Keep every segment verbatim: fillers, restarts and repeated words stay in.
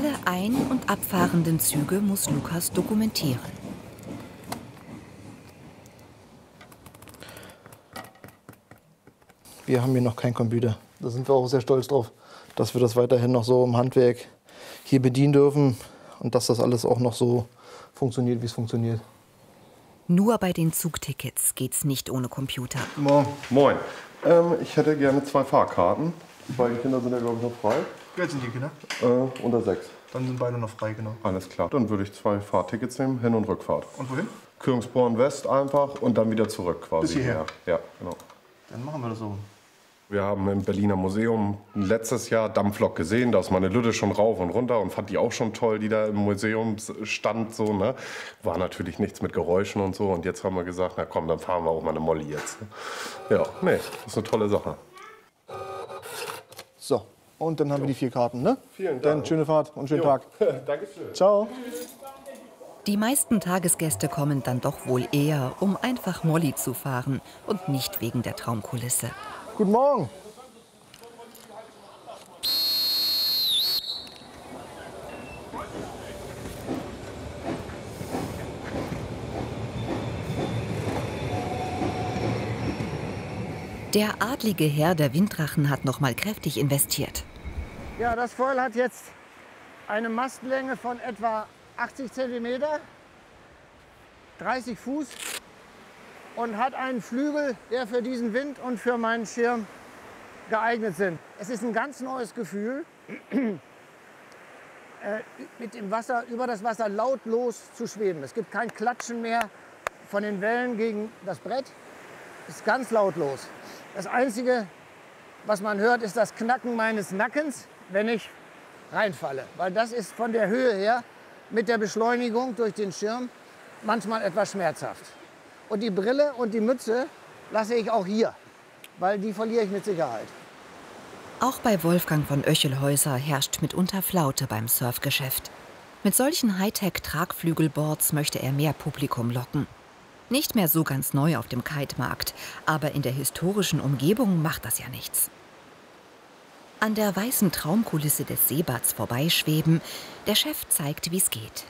Alle ein- und abfahrenden Züge muss Lukas dokumentieren. Wir haben hier noch keinen Computer. Da sind wir auch sehr stolz drauf, dass wir das weiterhin noch so im Handwerk hier bedienen dürfen und dass das alles auch noch so funktioniert, wie es funktioniert. Nur bei den Zugtickets geht's nicht ohne Computer. Moin. Moin. Ähm, ich hätte gerne zwei Fahrkarten. Die beiden Kinder sind ja, glaube ich, noch frei. Wie alt sind die Kinder? Äh, unter sechs. Dann sind beide noch frei, genau. Alles klar. Dann würde ich zwei Fahrtickets nehmen, Hin- und Rückfahrt. Und wohin? Küringsborn West einfach und dann wieder zurück quasi. Bis hierher? Ja, genau. Dann machen wir das so. Wir haben im Berliner Museum letztes Jahr Dampflok gesehen. Da ist meine Lütte schon rauf und runter und fand die auch schon toll, die da im Museum stand. So, ne? War natürlich nichts mit Geräuschen und so. Und jetzt haben wir gesagt, na komm, dann fahren wir auch mal eine Molly jetzt. Ja, nee, das ist eine tolle Sache. So, und dann haben wir die vier Karten, ne? Vielen Dank. Dann schöne Fahrt und schönen Jo. Tag. Dankeschön. Ciao. Die meisten Tagesgäste kommen dann doch wohl eher, um einfach Molly zu fahren und nicht wegen der Traumkulisse. Guten Morgen. Der adlige Herr der Winddrachen hat noch mal kräftig investiert. Ja, das Foil hat jetzt eine Mastlänge von etwa achtzig Zentimeter, dreißig Fuß und hat einen Flügel, der für diesen Wind und für meinen Schirm geeignet sind. Es ist ein ganz neues Gefühl, äh, mit dem Wasser, über das Wasser lautlos zu schweben. Es gibt kein Klatschen mehr von den Wellen gegen das Brett. Es ist ganz lautlos. Das Einzige, was man hört, ist das Knacken meines Nackens, wenn ich reinfalle. Weil das ist von der Höhe her mit der Beschleunigung durch den Schirm manchmal etwas schmerzhaft. Und die Brille und die Mütze lasse ich auch hier, weil die verliere ich mit Sicherheit. Auch bei Wolfgang von Oechelhäuser herrscht mitunter Flaute beim Surfgeschäft. Mit solchen Hightech-Tragflügelboards möchte er mehr Publikum locken. Nicht mehr so ganz neu auf dem Kitemarkt, aber in der historischen Umgebung macht das ja nichts. An der weißen Traumkulisse des Seebads vorbeischweben, der Chef zeigt, wie es geht.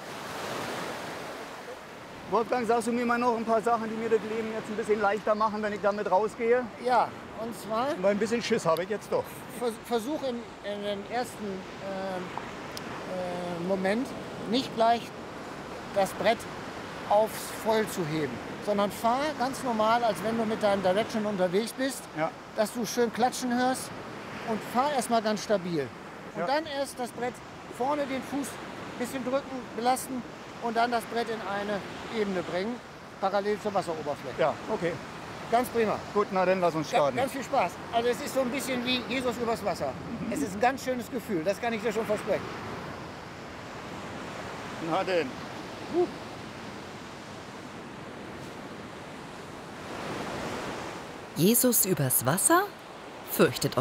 Wolfgang, sagst du mir mal noch ein paar Sachen, die mir das Leben jetzt ein bisschen leichter machen, wenn ich damit rausgehe? Ja, und zwar Weil ein bisschen Schiss habe ich jetzt doch. vers versuch in, in den ersten äh, äh, Moment nicht gleich das Brett aufs Voll zu heben, sondern fahr ganz normal, als wenn du mit deinem Direction unterwegs bist, Ja. dass du schön klatschen hörst und fahr erstmal ganz stabil. Und Ja. dann erst das Brett vorne den Fuß ein bisschen drücken, belasten und dann das Brett in eine Ebene bringen, parallel zur Wasseroberfläche. Ja, okay. Ganz prima. Gut, na dann lass uns Ga starten. ganz viel Spaß. Also es ist so ein bisschen wie Jesus übers Wasser. Es ist ein ganz schönes Gefühl, das kann ich dir schon versprechen. Na denn. Jesus übers Wasser? Fürchtet